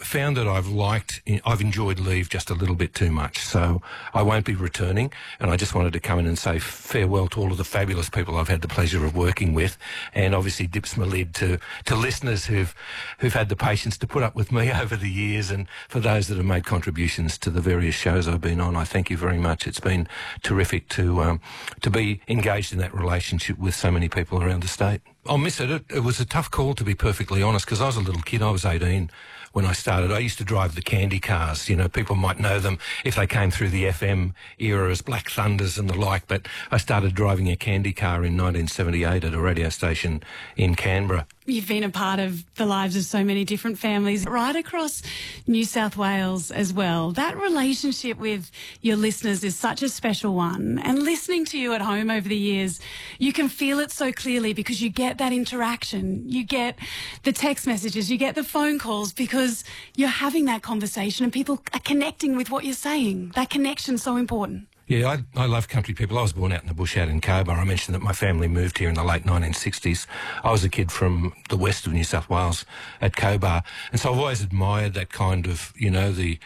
found that I've enjoyed leave just a little bit too much. So I won't be returning, and I just wanted to come in and say farewell to all of the fabulous people I've had the pleasure of working with, and obviously dips my lid to listeners who've had the patience to put up with me over the years, and for those that have made contributions to the various shows I've been on, I thank you very much. It's been terrific to be engaged in that relationship with so many people around the state. I'll miss it. It was a tough call, to be perfectly honest, because I was a little kid. I was 18 when I started. I used to drive the Candy cars. You know, people might know them if they came through the FM era as Black Thunders and the like, but I started driving a Candy car in 1978 at a radio station in Canberra. You've been a part of the lives of so many different families right across New South Wales as well. That relationship with your listeners is such a special one. And listening to you at home over the years, you can feel it so clearly because you get that interaction. You get the text messages, you get the phone calls because you're having that conversation and people are connecting with what you're saying. That connection's so important. Yeah, I love country people. I was born out in the bush out in Cobar. I mentioned that my family moved here in the late 1960s. I was a kid from the west of New South Wales at Cobar. And so I've always admired that kind of, you know, the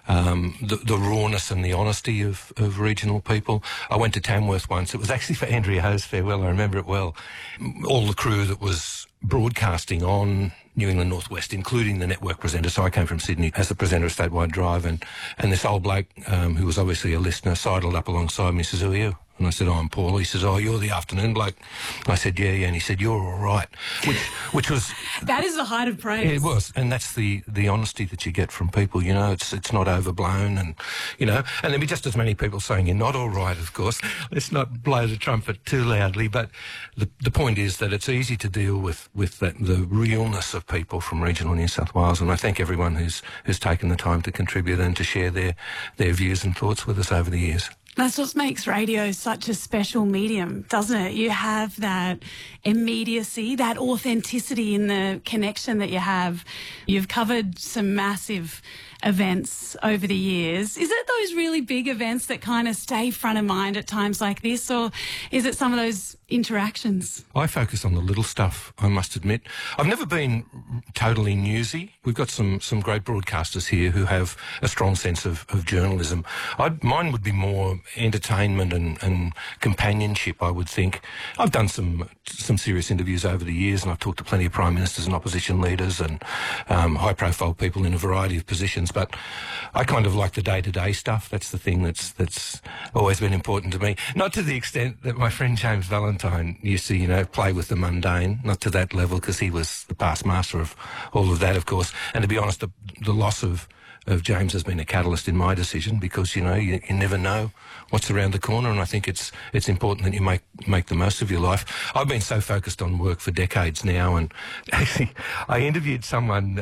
rawness and the honesty of regional people. I went to Tamworth once. It was actually for Andrea Ho's farewell. I remember it well. All the crew that was broadcasting on New England Northwest, including the network presenter. So I came from Sydney as the presenter of Statewide Drive, and this old bloke who was obviously a listener sidled up alongside me and says, "Who are you?" And I said, "Oh, I'm Paul." He says, "Oh, you're the afternoon bloke." I said, yeah. And he said, "You're all right," which was... That is the height of praise. Yeah, it was. And that's the honesty that you get from people, you know. It's not overblown and, you know, and there'll be just as many people saying you're not all right, of course. Let's not blow the trumpet too loudly. But the point is that it's easy to deal with the realness of people from regional New South Wales. And I thank everyone who's taken the time to contribute and to share their views and thoughts with us over the years. That's what makes radio such a special medium, doesn't it? You have that immediacy, that authenticity in the connection that you have. You've covered some massive events over the years. Is it those really big events that kind of stay front of mind at times like this, or is it some of those interactions? I focus on the little stuff, I must admit. I've never been totally newsy. We've got some great broadcasters here who have a strong sense of journalism. Mine would be more entertainment and companionship, I would think. I've done some serious interviews over the years, and I've talked to plenty of prime ministers and opposition leaders and high-profile people in a variety of positions. But I kind of like the day-to-day stuff. That's the thing that's always been important to me. Not to the extent that my friend James Valentine used to, you know, play with the mundane. Not to that level, because he was the past master of all of that, of course. And to be honest, the loss of James has been a catalyst in my decision, because, you know, you never know what's around the corner, and I think it's important that you make the most of your life. I've been so focused on work for decades now, and actually I interviewed someone,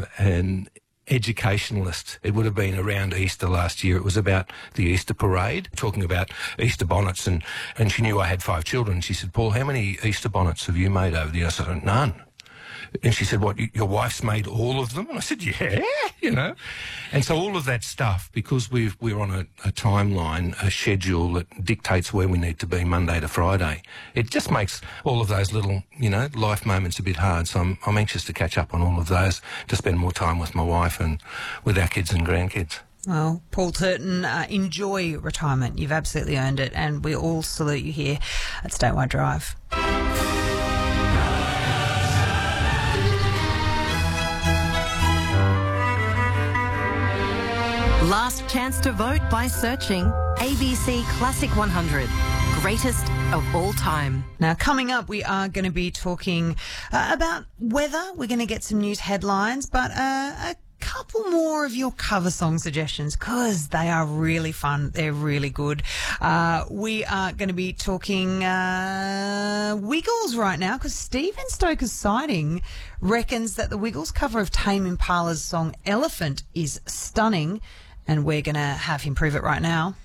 an educationalist. It would have been around Easter last year. It was about the Easter parade, talking about Easter bonnets, and she knew I had 5 children. She said, "Paul, how many Easter bonnets have you made over the years?" I said, "None." And she said, "What, your wife's made all of them?" And I said, "Yeah," you know. And so all of that stuff, because we're on a timeline, a schedule that dictates where we need to be Monday to Friday, it just makes all of those little, you know, life moments a bit hard. So I'm anxious to catch up on all of those, to spend more time with my wife and with our kids and grandkids. Well, Paul Turton, enjoy retirement. You've absolutely earned it, and we all salute you here at Statewide Drive. Last chance to vote by searching ABC Classic 100, greatest of all time. Now, coming up, we are going to be talking about weather. We're going to get some news headlines, but a couple more of your cover song suggestions, because they are really fun. They're really good. We are going to be talking Wiggles right now, because Stephen Stoker's Siding reckons that the Wiggles cover of Tame Impala's song Elephant is stunning, and we're going to have him prove it right now.